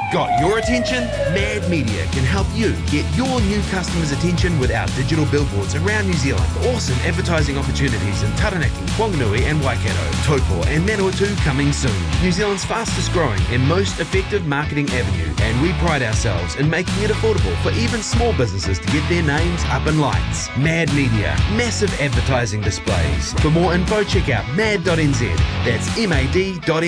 Got your attention? Mad Media can help you get your new customers' attention with our digital billboards around New Zealand. Awesome advertising opportunities in Taranaki, Whanganui and Waikato, Taupo and Manawatu coming soon. New Zealand's fastest growing and most effective marketing avenue, and we pride ourselves in making it affordable for even small businesses to get their names up in lights. Mad Media, massive advertising displays. For more info, check out mad.nz. That's mad.nz.